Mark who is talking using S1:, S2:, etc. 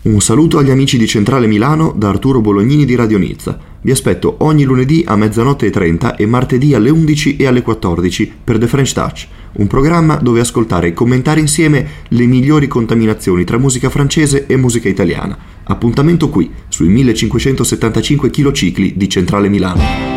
S1: Un saluto agli amici di Centrale Milano da Arturo Bolognini di Radio Nizza. Vi aspetto ogni lunedì a 00:30 e martedì alle 11 e alle 14 per The French Touch, un programma dove ascoltare e commentare insieme le migliori contaminazioni tra musica francese e musica italiana. Appuntamento qui, sui 1575 km di Centrale Milano.